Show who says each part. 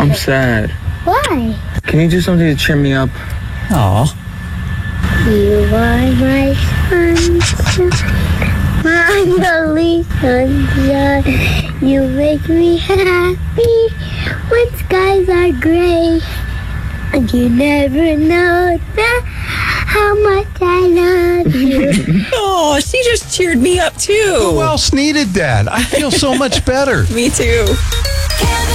Speaker 1: I'm sad.
Speaker 2: Why?
Speaker 1: Can you do something to cheer me up?
Speaker 3: Aw.
Speaker 2: You are my sunshine, my only sunshine. You make me happy when skies are gray. And you never know how much I love you.
Speaker 3: Oh, she just cheered me up too.
Speaker 4: Who else needed that? I feel so much better.
Speaker 3: Me too.